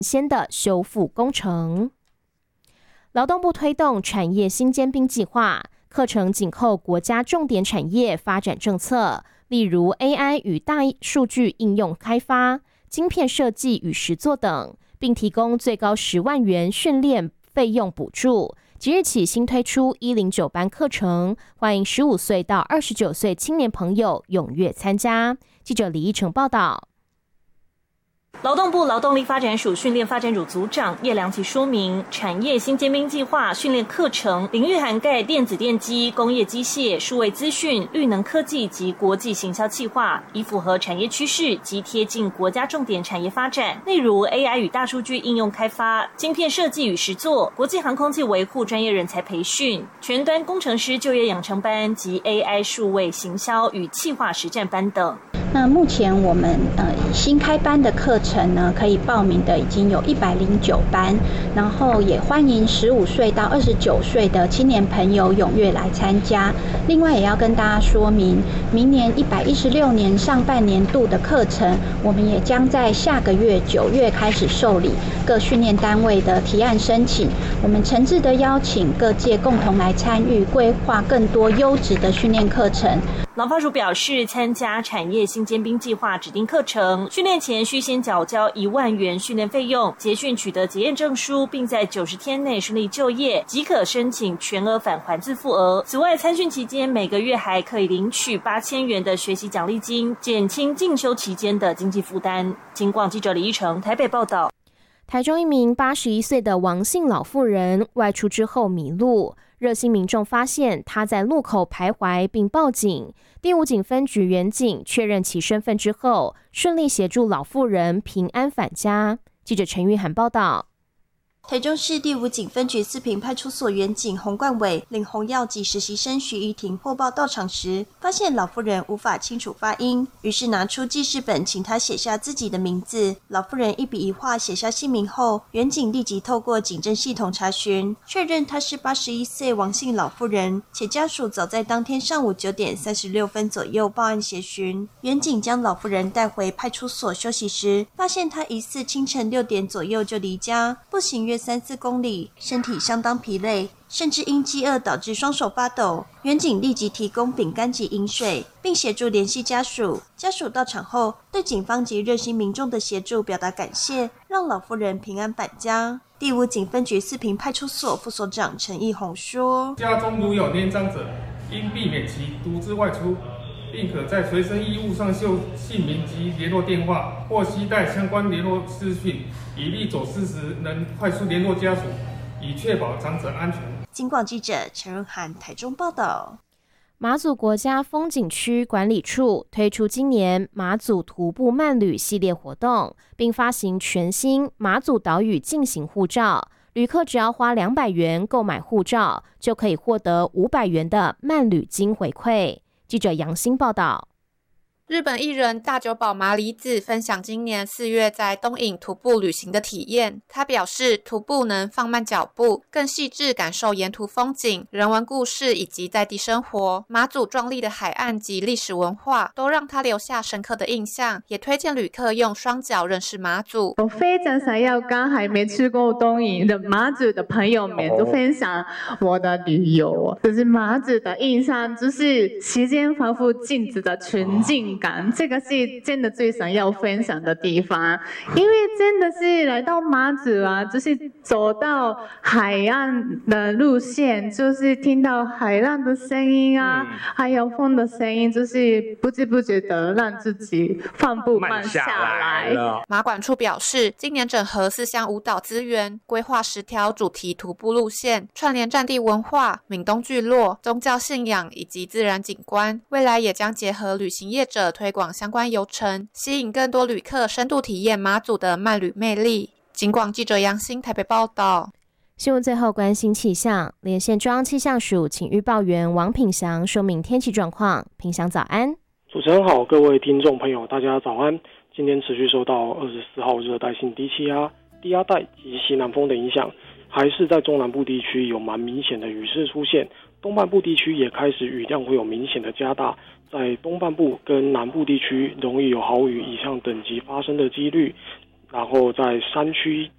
先的修复工程。劳动部推动产业新尖兵计划，课程紧扣国家重点产业发展政策，例如 AI 与大数据应用开发、晶片设计与实作等，并提供最高10万元训练费用补助。即日起新推出109班课程，欢迎15岁到29岁青年朋友踊跃参加。记者李依成报道。 劳动部劳动力发展署训练发展组组长叶良奇说明，产业新尖兵计划训练课程领域涵盖电子电机、工业机械、数位资讯、绿能科技及国际行销企划，以符合产业趋势及贴近国家重点产业发展，例如 AI 与大数据应用开发、晶片设计与实作、国际航空器维护专业人才培训、全端工程师就业养成班及 AI 数位行销与企划实战班等。 那目前我们新开班的课程呢，可以报名的已经有109班，然后也欢迎15岁到29岁的青年朋友踊跃来参加。另外也要跟大家说明，明年116年上半年度的课程，我们也将在下个月9月开始受理各训练单位的提案申请。我们诚挚的邀请各界共同来参与，规划更多优质的训练课程。 劳发署表示，参加产业新尖兵计划指定课程，训练前需先缴交1万元训练费用，结训取得结验证书，并在90天内顺利就业，即可申请全额返还自付额。此外，参训期间每个月还可以领取8000元的学习奖励金，减轻进修期间的经济负担。警广记者李依成台北报道。 台中一名81岁的王姓老妇人外出之后迷路，热心民众发现她在路口徘徊并报警，第5警分局员警确认其身份之后，顺利协助老妇人平安返家。记者陈玉涵报道。 台中市第5警分局4坪派出所员警洪冠伟领洪耀及实习生徐怡婷获报到场时，发现老妇人无法清楚发音，于是拿出记事本请她写下自己的名字。老妇人一笔一画写下姓名后，员警立即透过警政系统查询，确认她是81岁王姓老妇人，且家属早在当天上午9点36分左右报案协询。员警将老妇人带回派出所休息时，发现她疑似清晨6点左右就离家，步行约3-4公里，身体相当疲累，甚至因饥饿导致双手发抖。员警立即提供饼干及饮水，并协助联系家属。家属到场后，对警方及热心民众的协助表达感谢，让老妇人平安返家。第5警分局4坪派出所副所长陈义宏说： 家中如有年长者，应避免其独自外出，并可在随身衣物上绣姓名及联络电话，或携带相关联络资讯，以利走失时能快速联络家属，以确保长者安全。 警广记者陈润涵台中报道。 马祖国家风景区管理处推出今年马祖徒步慢旅系列活动，并发行全新马祖岛屿进行护照，旅客只要花200元购买护照，就可以获得500元的慢旅金回馈。记者杨欣报道。 日本艺人大久保麻里子分享今年4月在东引徒步旅行的体验。他表示，徒步能放慢脚步，更细致感受沿途风景、人文故事以及在地生活。马祖壮丽的海岸及历史文化都让他留下深刻的印象，也推荐旅客用双脚认识马祖。 我非常想要跟还没去过东引的马祖的朋友们都分享我的旅游，就是马祖的印象，就是时间仿佛静止的纯净感，这个是真的最想要分享的地方。因为真的是来到马祖啊，就是走到海岸的路线，就是听到海浪的声音啊，还有风的声音，就是不知不觉的让自己放步慢下来。 马管处表示，今年整合4项舞蹈资源，规划10条主题徒步路线，串联战地文化、闽东聚落、宗教信仰以及自然景观。未来也将结合旅行业者推广相关游程，吸引更多旅客深度体验马祖的慢旅魅力。警广记者杨欣台北报道。 新闻最后关心气象，连线中央气象署请预报员王品祥说明天气状况。品祥早安。 主持人好，各位听众朋友大家早安。今天持续受到24号热带性低气压、低压带及西南风的影响，还是在中南部地区有蛮明显的雨势出现，东半部地区也开始雨量会有明显的加大，在东半部跟南部地区容易有豪雨以上等级发生的几率，然后在山区